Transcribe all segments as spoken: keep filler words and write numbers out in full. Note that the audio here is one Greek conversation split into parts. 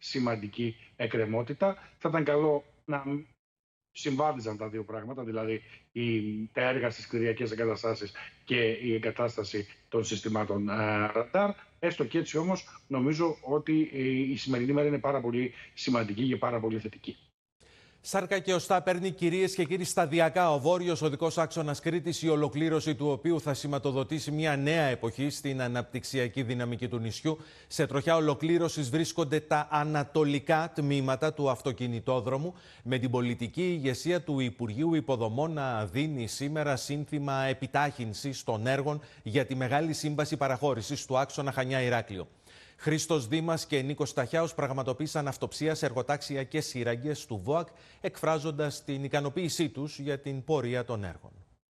σημαντική εκκρεμότητα. Θα ήταν καλό να συμβάδιζαν τα δύο πράγματα, δηλαδή η, τα έργα στις κτηριακές εγκαταστάσεις και η εγκατάσταση των συστημάτων ε, ραντάρ. Έστω και έτσι όμως νομίζω ότι η σημερινή μέρα είναι πάρα πολύ σημαντική και πάρα πολύ θετική. Σάρκα και οστά παίρνει, κυρίες και κύριοι, σταδιακά ο βόρειος οδικός άξονας Κρήτης, η ολοκλήρωση του οποίου θα σηματοδοτήσει μια νέα εποχή στην αναπτυξιακή δυναμική του νησιού. Σε τροχιά ολοκλήρωσης βρίσκονται τα ανατολικά τμήματα του αυτοκινητόδρομου, με την πολιτική ηγεσία του Υπουργείου Υποδομών να δίνει σήμερα σύνθημα επιτάχυνσης των έργων για τη μεγάλη σύμβαση παραχώρησης του άξονα Χανιά-Ηράκλειο. Χρήστος Δήμας και Νίκος Ταχιάος πραγματοποίησαν αυτοψία σε εργοτάξια και σύραγγες του ΒΟΑΚ, εκφράζοντας την ικανοποίησή τους για την πορεία των έργων.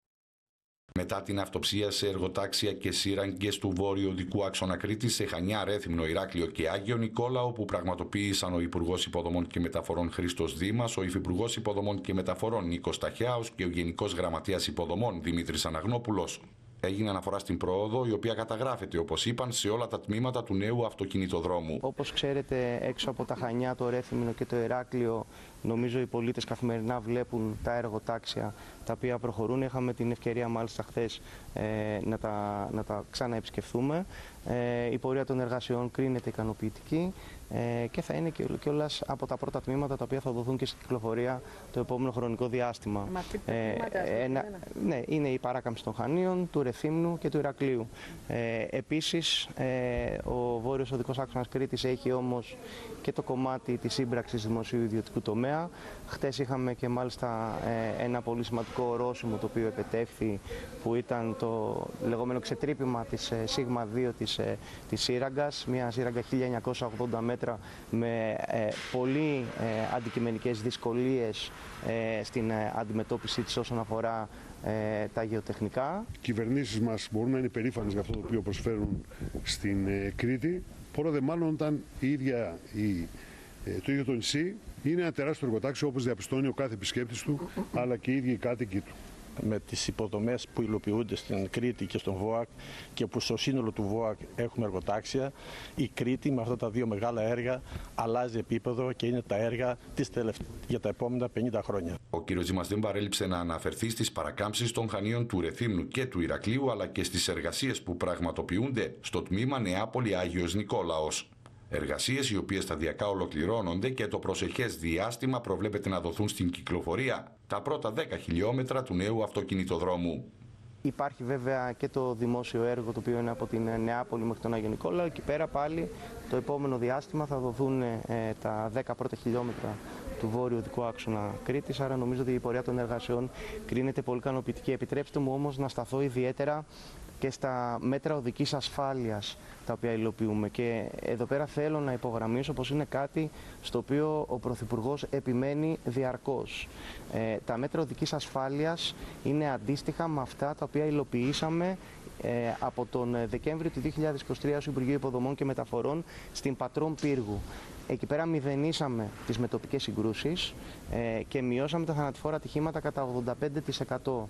Μετά την αυτοψία σε εργοτάξια και σύραγγες του βόρειου οδικού άξονα Κρήτης σε Χανιά, Ρέθυμνο, Ηράκλειο και Άγιο Νικόλαο, όπου πραγματοποίησαν ο Υπουργός Υποδομών και Μεταφορών Χρήστος Δήμας, ο Υφυπουργός Υποδομών και Μεταφορών Νίκος Ταχιάος και ο Γενικός Γραμματέας Υποδομών Δημήτρης Αναγνόπουλος, έγινε αναφορά στην πρόοδο, η οποία καταγράφεται, όπως είπαν, σε όλα τα τμήματα του νέου αυτοκινητοδρόμου. Όπως ξέρετε, έξω από τα Χανιά, το Ρέθυμνο και το Ηράκλειο, νομίζω οι πολίτες καθημερινά βλέπουν τα εργοτάξια τα οποία προχωρούν. Είχαμε την ευκαιρία μάλιστα χθες ε, να, τα, να τα ξαναεπισκεφθούμε. Ε, η πορεία των εργασιών κρίνεται ικανοποιητική ε, και θα είναι και κιόλας από τα πρώτα τμήματα τα οποία θα δοθούν και στην κυκλοφορία το επόμενο χρονικό διάστημα. Μα τι ε, ένα, ναι, είναι η παράκαμψη των Χανίων, του Ρεθύμνου και του Ηρακλείου. Ε, επίσης, ε, ο βόρειος οδικός άξονας Κρήτης έχει όμως και το κομμάτι της σύμπραξης δημοσίου ιδιωτικού τομέα. Χτες είχαμε και μάλιστα ε, ένα πολύ σημαντικό ορόσημο το οποίο επετεύχθη, που ήταν το λεγόμενο ξετρύπημα της ε, Σίγμα δύο της, ε, της σύραγγας, μια σύραγγα χίλια εννιακόσια ογδόντα μέτρα με ε, πολύ ε, αντικειμενικές δυσκολίες ε, στην ε, αντιμετώπιση της όσον αφορά ε, τα γεωτεχνικά. Οι κυβερνήσεις μας μπορούν να είναι περήφανες για αυτό το οποίο προσφέρουν στην ε, Κρήτη. Πόρο δε μάλλον όταν η ίδια, η, ε, το ίδιο το νησί είναι ένα τεράστιο εργοτάξιο, όπως διαπιστώνει ο κάθε επισκέπτης του, αλλά και οι ίδιοι οι κάτοικοι του. Με τις υποδομές που υλοποιούνται στην Κρήτη και στον ΒΟΑΚ και που στο σύνολο του ΒΟΑΚ έχουμε εργοτάξια, η Κρήτη με αυτά τα δύο μεγάλα έργα αλλάζει επίπεδο και είναι τα έργα της τελευταίας για τα επόμενα πενήντα χρόνια. Ο κ. Δήμας δεν παρέλειψε να αναφερθεί στις παρακάμψεις των Χανίων του Ρεθύμνου και του Ηρακλείου, αλλά και στις εργασίες που πραγματοποιούνται στο τμήμα Νεάπολη-Άγιος Νικόλαος. Εργασίες οι οποίες σταδιακά ολοκληρώνονται και το προσεχές διάστημα προβλέπεται να δοθούν στην κυκλοφορία τα πρώτα δέκα χιλιόμετρα του νέου αυτοκινητοδρόμου. Υπάρχει βέβαια και το δημόσιο έργο το οποίο είναι από την Νεάπολη μέχρι τον Άγιο Νικόλαο. Εκεί πέρα πάλι το επόμενο διάστημα θα δοθούν ε, τα δέκα πρώτα χιλιόμετρα του βόρειου οδικού άξονα Κρήτης. Άρα νομίζω ότι η πορεία των εργασιών κρίνεται πολύ ικανοποιητική. Επιτρέψτε μου όμως να σταθώ ιδιαίτερα και στα μέτρα οδικής ασφάλειας τα οποία υλοποιούμε. Και εδώ πέρα θέλω να υπογραμμίσω πως είναι κάτι στο οποίο ο Πρωθυπουργός επιμένει διαρκώς. Ε, τα μέτρα οδικής ασφάλειας είναι αντίστοιχα με αυτά τα οποία υλοποιήσαμε ε, από τον Δεκέμβριο του δύο χιλιάδες είκοσι τρία στο Υπουργείο Υποδομών και Μεταφορών στην Πατρών Πύργου. Εκεί πέρα μηδενίσαμε τις μετοπικές συγκρούσεις ε, και μειώσαμε τα θανατηφόρα ατυχήματα κατά ογδόντα πέντε τοις εκατό.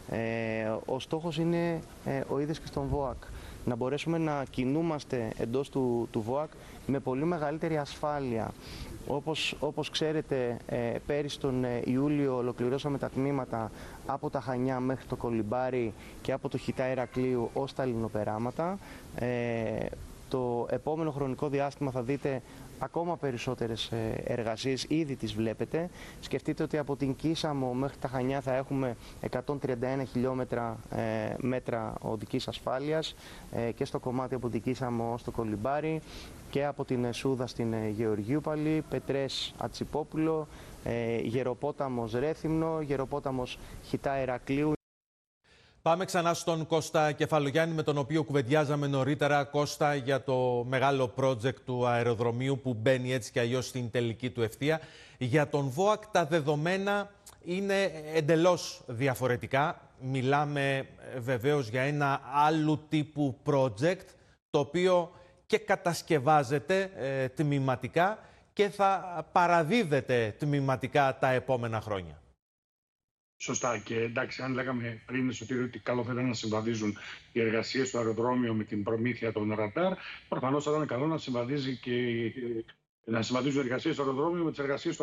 Ε, ο στόχος είναι ε, ο ίδιος και στον ΒΟΑΚ. Να μπορέσουμε να κινούμαστε εντός του, του ΒΟΑΚ με πολύ μεγαλύτερη ασφάλεια. Όπως, όπως ξέρετε, ε, πέρυσι τον Ιούλιο ολοκληρώσαμε τα τμήματα από τα Χανιά μέχρι το Κολυμπάρι και από το Χιτά Ηρακλείου ως τα λινοπεράματα. Ε, το επόμενο χρονικό διάστημα θα δείτε ακόμα περισσότερες εργασίες, ήδη τις βλέπετε. Σκεφτείτε ότι από την Κίσαμο μέχρι τα Χανιά θα έχουμε εκατόν τριάντα ένα χιλιόμετρα ε, μέτρα οδικής ασφάλειας ε, και στο κομμάτι από την Κίσαμο στο Κολυμπάρι και από την Σούδα στην Γεωργιούπαλη, Πετρές Ατσιπόπουλο, ε, Γεροπόταμος Ρέθυμνο, Γεροπόταμος Χιτά Ηρακλείου. Πάμε ξανά στον Κώστα Κεφαλογιάννη, με τον οποίο κουβεντιάζαμε νωρίτερα. Κώστα, για το μεγάλο project του αεροδρομίου που μπαίνει έτσι και αλλιώς στην τελική του ευθεία. Για τον ΒΟΑΚ τα δεδομένα είναι εντελώς διαφορετικά. Μιλάμε βεβαίως για ένα άλλου τύπου project, το οποίο και κατασκευάζεται ε, τμηματικά και θα παραδίδεται τμηματικά τα επόμενα χρόνια. Σωστά. Και εντάξει, αν λέγαμε πριν, Σωτήρη, ότι καλό θα ήταν να συμβαδίζουν οι εργασίες στο αεροδρόμιο με την προμήθεια των ραντάρ, προφανώς θα ήταν καλό να συμβαδίζει και να σχηματίζουν εργασίες στο αεροδρόμιο με τις εργασίες